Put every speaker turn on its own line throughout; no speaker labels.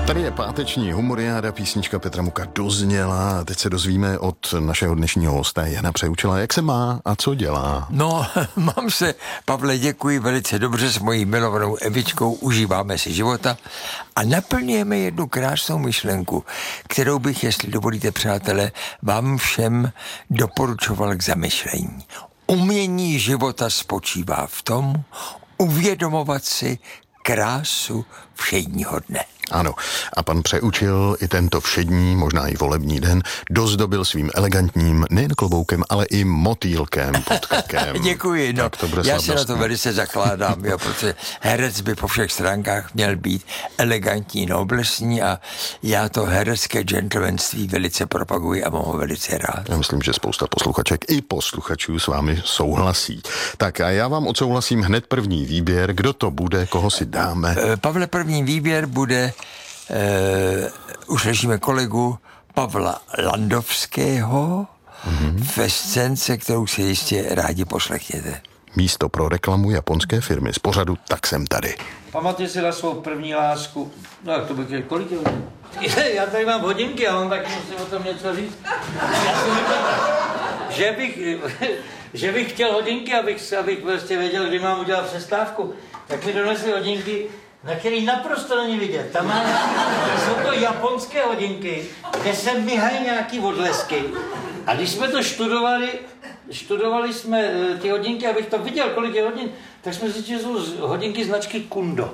Tady je páteční humoriáda, písnička Petra Muka dozněla a teď se dozvíme od našeho dnešního hosta Jana Přeučila, jak se má a co dělá.
No, mám se, Pavle, děkuji velice dobře s mojí milovanou Evičkou, užíváme si života a naplňujeme jednu krásnou myšlenku, kterou bych, jestli dovolíte, přátelé, vám všem doporučoval k zamyšlení. Umění života spočívá v tom, uvědomovat si krásu všedního dne.
Ano, a pan Přeučil i tento všední, možná i volební den dozdobil svým elegantním nejen kloboukem, ale i motýlkem pod krkem.
Děkuji, no, já se na to velice zakládám, jo, protože herec by po všech stránkách měl být elegantní, noblesní a já to herecké gentlemanství velice propaguji a mám ho velice rád.
Já myslím, že spousta posluchaček i posluchačů s vámi souhlasí. Tak a já vám odsouhlasím hned první výběr, kdo to bude, koho si dáme.
Pavle, první výběr bude už řešíme kolegu Pavla Landovského ve scénce, kterou si jistě rádi poslechněte.
Místo pro reklamu japonské firmy z pořadu Tak jsem tady.
Pamatuji si na svou první lásku. No jak to bych, kolik je hodin? Já tady mám hodinky a on taky musím o tom něco říct. Já si myslím, že bych chtěl hodinky, abych prostě věděl, kdy mám udělat přestávku. Tak mi donesli hodinky, na který naprosto není vidět. Jsou to japonské hodinky, kde se myhají nějaký odlesky. A když jsme to studovali jsme ty hodinky, abych to viděl, kolik je hodin, tak jsme zjistili, že jsou hodinky značky Kundo.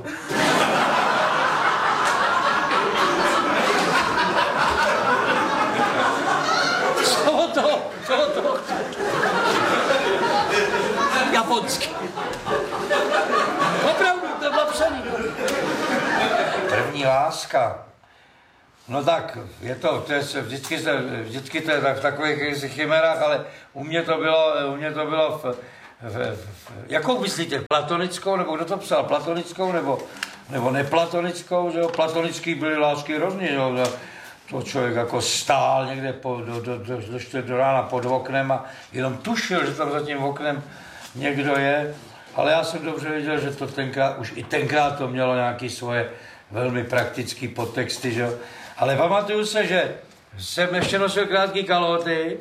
Co to? Japonsky. Opravdu, to bylo psaný. První láska. No tak, vždycky to je v takových chimerách, ale u mě to bylo jakou myslíte, platonickou, nebo kdo to psal, platonickou, nebo neplatonickou, že jo, platonický byly lásky hrozný, že jo, to člověk jako stál někde do rána pod oknem a jenom tušil, že tam za tím oknem někdo je, ale já jsem dobře věděl, že to tenkrát to mělo nějaké svoje velmi praktické podtexty, že jo. Ale pamatuju se, že jsem ještě nosil krátký kalhoty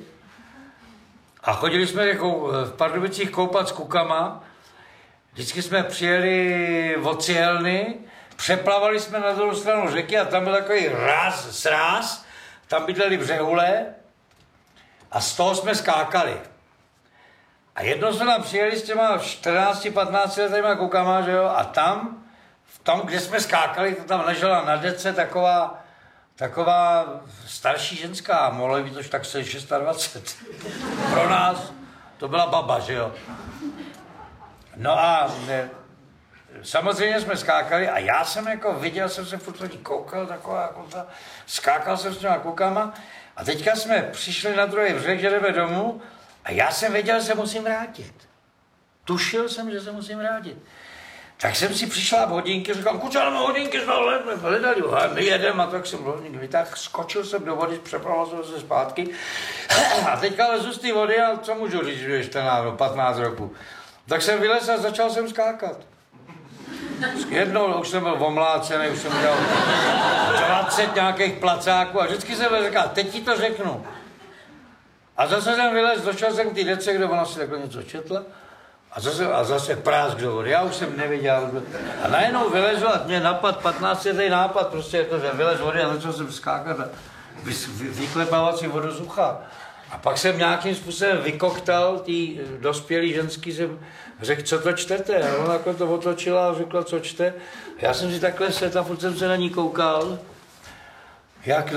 a chodili jsme v Pardubicích koupat s kukama. Vždycky jsme přijeli od Cihelny, přeplavali jsme na druhou stranu řeky a tam byl takový sráz, tam bydleli břehule a z toho jsme skákali. A jednou jsme tam přijeli s těma 14-15 letýma kukama, že jo, a tam, kde jsme skákali, to tam ležela na dece taková starší ženská, mohla být už tak 26. Pro nás to byla baba, že jo. No a samozřejmě jsme skákali a já jsem jako viděl, jsem se furt tady koukal, skákal jsem s těma kukama a teďka jsme přišli na druhý břeh, že jdeme domů a já jsem věděl, že se musím vrátit. Tušil jsem, že se musím vrátit. Tak jsem si přišla v hodinky, říkám, kuča, máme hodinky, hledali, a my jedeme, a tak jsem hodinky vytáhl, skočil jsem do vody, přepravil jsem se zpátky a teďka lezu z té vody a co můžu říct, že je 15 roku. Tak jsem vylez a začal jsem skákat. Jednou už jsem byl omlácený, už jsem dělal 20 nějakých placáků a vždycky jsem říkal, teď ti to řeknu. A zase jsem vylez, došel jsem k té dece, kde ona si takhle něco četla. A zase prásk do vody. Já už jsem neviděl. A najednou vylezu a mě napad 15letý nápad, prostě jako, že vylez vody a začal jsem skákat a vyklepávat si vodu z ucha. A pak jsem nějakým způsobem vykoktal tý dospělý ženský, jsem řekl, co to čtete? A ona jako to otočila a řekla, co čte. Já jsem si takhle sedl a furt jsem se na ní koukal, jak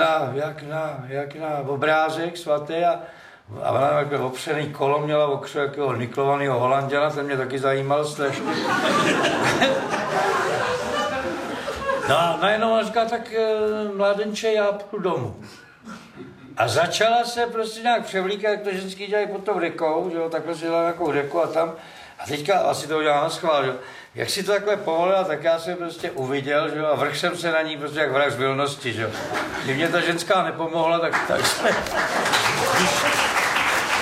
na obrázek svatý a ona takhle opřený kolo měla okřu jakého niklovaného Holanděna, ten mě taky zajímal strašně. No a najednou ona říká, tak mládenče, já půjdu domů. A začala se prostě nějak převlíkat, jak to ženský dělají pod tou řekou, že jo, takhle si dělala nějakou řeku a tam. A teďka asi to udělala na schvál, že jo. Jak si to takhle povolila, tak já jsem prostě uviděl, že jo, a vrch jsem se na ní prostě jak vrah z vilnosti, že jo. Když mě ta ženská nepomohla, tak jsme...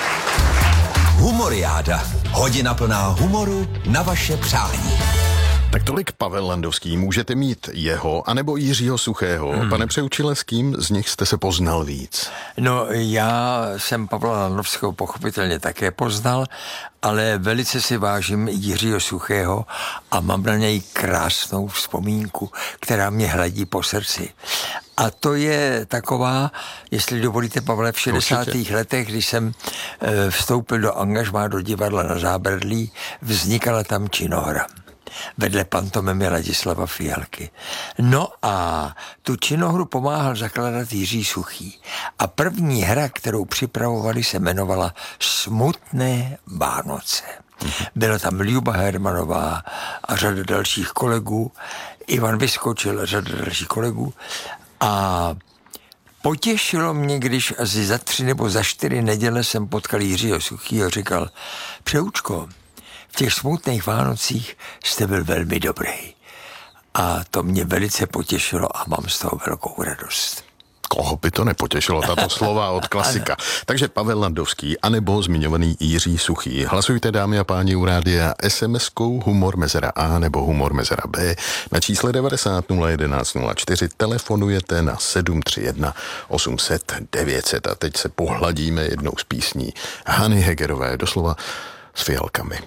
Humoriáda. Hodina plná humoru na vaše přání.
Tak tolik Pavel Landovský. Můžete mít jeho, anebo Jiřího Suchého. Pane Přeučile, s kým z nich jste se poznal víc?
No, já jsem Pavla Landovského pochopitelně také poznal, ale velice si vážím Jiřího Suchého a mám na něj krásnou vzpomínku, která mě hladí po srdci. A to je taková, jestli dovolíte, Pavle, v 60. letech, když jsem vstoupil do angažmá do divadla na Zábradlí, vznikala tam činohra vedle pantomimy Ladislava Fialky. No a tu činohru pomáhal zakládat Jiří Suchý. A první hra, kterou připravovali, se jmenovala Smutné Vánoce. Byla tam Ljuba Hermanová a řada dalších kolegů, Ivan Vyskočil a řada dalších kolegů. A potěšilo mě, když asi za 3 nebo za 4 neděle jsem potkal Jiřího Suchýho a říkal: Přeučko, v těch smutných Vánocích jste byl velmi dobrý. A to mě velice potěšilo a mám z toho velkou radost.
Koho by to nepotěšilo, tato slova od klasika. Takže Pavel Landovský, anebo zmiňovaný Jiří Suchý. Hlasujte, dámy a páni, u rádia SMS-kou Humor Mezera A nebo Humor Mezera B na čísle 90 011 04. Telefonujete na 731 800 900. A teď se pohladíme jednou z písní Hany Hegerové, doslova s fialkami.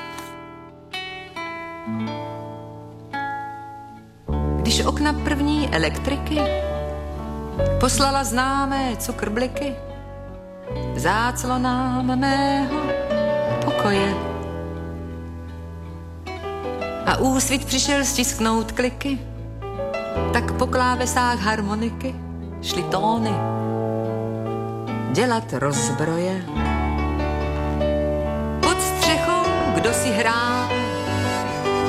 Když okna první elektriky poslala známé cukrbliky záclonám mého pokoje a úsvit přišel stisknout kliky, tak po klávesách harmoniky šly tóny dělat rozbroje. Pod střechou kdo si hrál